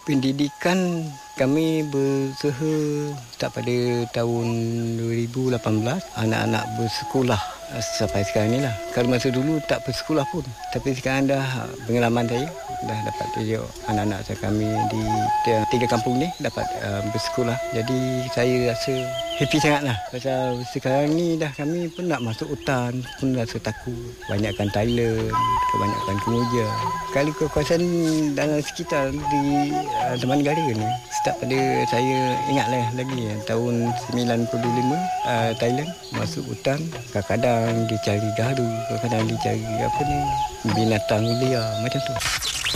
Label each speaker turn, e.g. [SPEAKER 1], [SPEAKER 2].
[SPEAKER 1] Pendidikan kami berusaha start pada tahun 2018 anak-anak bersekolah sampai sekarang ni lah. Kalau masa dulu tak bersekolah pun, tapi sekarang dah pengalaman saya dah dapat tunjuk anak-anak kami di 3 kampung ni dapat bersekolah. Jadi saya rasa happy sangatlah. Pasal sekarang ni dah kami pun nak masuk hutan pun rasa takut. Banyakkan Thailand, kebanyakan Kemboja. Kali kekuasaan dalam sekitar di Taman Negara ni start pada saya ingatlah lagi tahun 95 Thailand masuk hutan, kadang-kadang dia cari garu, kadang-kadang dia cari binatang liar macam tu.